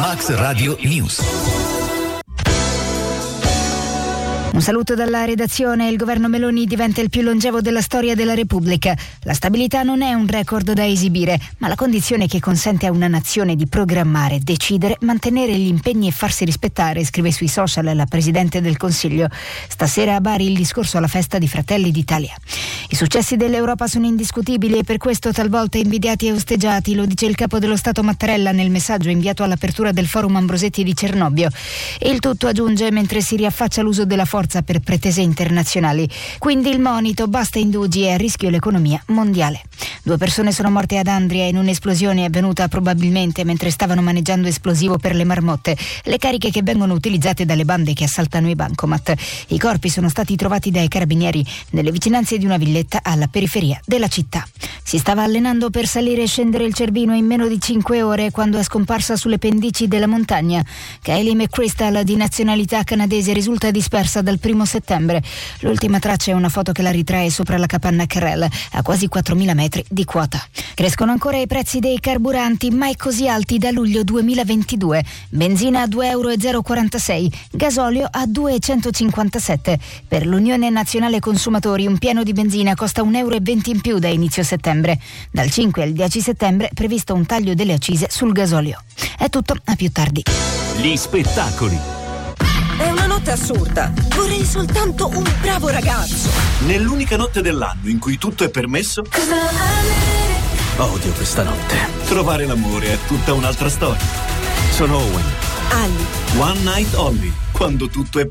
Max Radio News. Un saluto dalla redazione. Il governo Meloni diventa il più longevo della storia della Repubblica. La stabilità non è un record da esibire, ma la condizione che consente a una nazione di programmare, decidere, mantenere gli impegni e farsi rispettare, scrive sui social la Presidente del Consiglio. Stasera a Bari il discorso alla festa di Fratelli d'Italia. I successi dell'Europa sono indiscutibili e per questo talvolta invidiati e osteggiati, lo dice il capo dello Stato Mattarella nel messaggio inviato all'apertura del Forum Ambrosetti di Cernobbio. E il tutto, aggiunge, mentre si riaffaccia l'uso della forza per pretese internazionali. Quindi il monito: basta indugi, è a rischio l'economia mondiale. 2 persone sono morte ad Andria in un'esplosione avvenuta probabilmente mentre stavano maneggiando esplosivo per le marmotte, le cariche che vengono utilizzate dalle bande che assaltano i bancomat. I corpi sono stati trovati dai carabinieri nelle vicinanze di una villetta alla periferia della città. Si stava allenando per salire e scendere il Cervino in meno di 5 ore quando è scomparsa sulle pendici della montagna. Kylie McChrystal, di nazionalità canadese, risulta dispersa dal 1 settembre. L'ultima traccia è una foto che la ritrae sopra la capanna Carrel, a quasi 4.000 metri di quota. Crescono ancora i prezzi dei carburanti, mai così alti da luglio 2022. Benzina a 2,046 euro, gasolio a 2,157 euro. Per l'Unione Nazionale Consumatori un pieno di benzina costa 1,20 euro in più da inizio settembre. Dal 5 al 10 settembre è previsto un taglio delle accise sul gasolio. È tutto, a più tardi. Gli spettacoli. È una notte assurda. Vorrei soltanto un bravo ragazzo. Nell'unica notte dell'anno in cui tutto è permesso. Odio questa notte. Trovare l'amore è tutta un'altra storia. Sono Owen. Ali. One Night Only. Quando tutto è